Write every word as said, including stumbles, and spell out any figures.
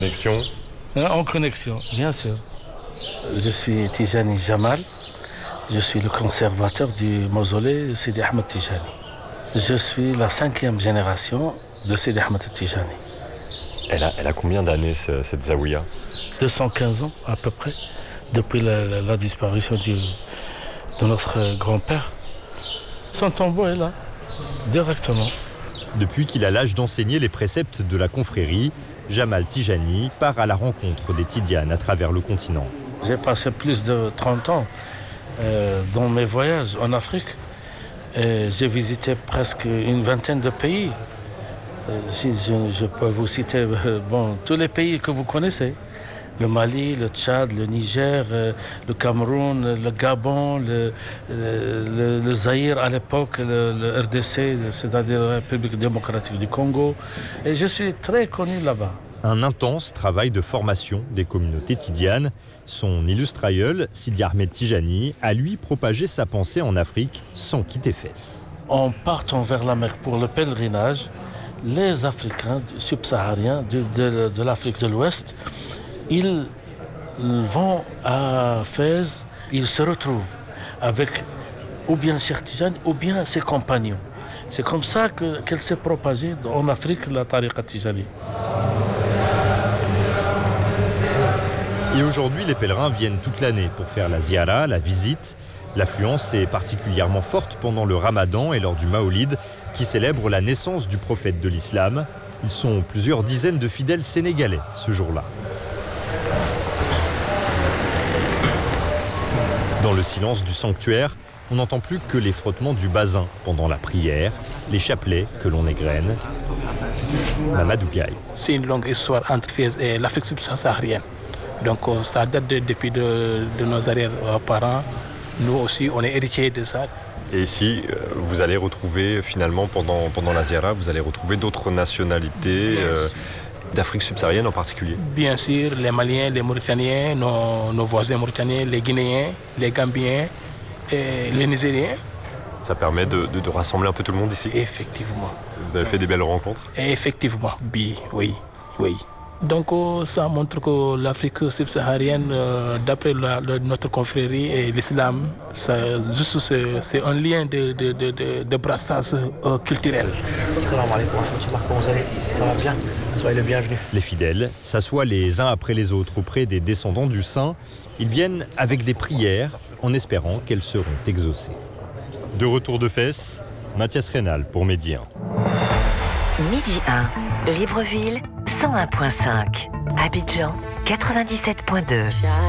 Connexion. En connexion, bien sûr. Je suis Tijani Jamal. Je suis le conservateur du mausolée Sidi Ahmed Tijani. Je suis la cinquième génération de Sidi Ahmed Tijani. Elle a, elle a combien d'années, ce, cette zaouïa? deux cent quinze ans à peu près, depuis la, la, la disparition du, de notre grand-père. Son tombeau est là, directement. Depuis qu'il a l'âge d'enseigner les préceptes de la confrérie, Jamal Tijani part à la rencontre des Tidianes à travers le continent. J'ai passé plus de trente ans euh, dans mes voyages en Afrique. Et j'ai visité presque une vingtaine de pays. Euh, si je, je peux vous citer euh, bon, tous les pays que vous connaissez. Le Mali, le Tchad, le Niger, euh, le Cameroun, le Gabon, le, le, le, le Zaïre à l'époque, le, le R D C, c'est-à-dire la République démocratique du Congo. Et je suis très connu là-bas. Un intense travail de formation des communautés tidianes. Son illustre aïeul, Sidi Ahmed Tijani, a lui propagé sa pensée en Afrique sans quitter Fès. En partant vers la Mecque pour le pèlerinage, les Africains subsahariens de, de, de l'Afrique de l'Ouest, ils vont à Fès, ils se retrouvent avec ou bien Cheikh Tijani ou bien ses compagnons. C'est comme ça que, qu'elle s'est propagée en Afrique, la tariqa Tijani. Et aujourd'hui, les pèlerins viennent toute l'année pour faire la ziara, la visite. L'affluence est particulièrement forte pendant le Ramadan et lors du Maolid, qui célèbre la naissance du prophète de l'islam. Ils sont plusieurs dizaines de fidèles sénégalais ce jour-là. Dans le silence du sanctuaire, on n'entend plus que les frottements du basin pendant la prière, les chapelets que l'on égrène. Mamadou Gaye. C'est une longue histoire entre Fès et l'Afrique subsaharienne. Donc ça date de, depuis de, de nos arrière-parents. Nous aussi, on est héritiers de ça. Et ici, vous allez retrouver finalement pendant, pendant la ziara, vous allez retrouver d'autres nationalités euh, d'Afrique subsaharienne en particulier. Bien sûr, les Maliens, les Mauritaniens, nos, nos voisins mauritaniens, les Guinéens, les Gambiens, et les Nigériens. Ça permet de, de, de rassembler un peu tout le monde ici. Effectivement. Vous avez fait des belles rencontres. Effectivement, oui, oui, oui. Donc ça montre que l'Afrique subsaharienne, euh, d'après la, la, notre confrérie et l'islam, ça, juste c'est, c'est un lien de, de, de, de, de brassage euh, culturel. Salam alaikum, comment vous allez? Ça va bien? Soyez le bienvenu. Les fidèles s'assoient les uns après les autres auprès des descendants du saint. Ils viennent avec des prières en espérant qu'elles seront exaucées. De retour de Fès, Mathias Rénal pour Midi un. Midi un, Libreville cent un virgule cinq, Abidjan quatre-vingt-dix-sept virgule deux.